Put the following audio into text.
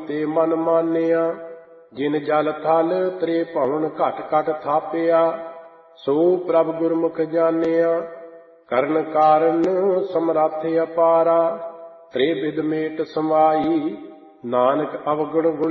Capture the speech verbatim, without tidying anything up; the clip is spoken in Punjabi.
ਤੇ ਮਨ ਮਾਨਿਆ। ਜਿਨ ਜਲ ਥਲ ਤ੍ਰੇ ਭਵਨ ਘਟ ਘਟ ਥਾਪਿਆ, ਸੋ ਪ੍ਰਭ ਗੁਰਮੁਖ ਜਾਣਿਆ। ਕਰਨ ਕਾਰਨ ਸਮਰੱਥ ਅਪਾਰਾ, ਤ੍ਰੇ ਬਿਦ ਮੇਟ ਸਮਾਈ। ਨਾਨਕ ਅਵਗੁਣ ਗੁਣ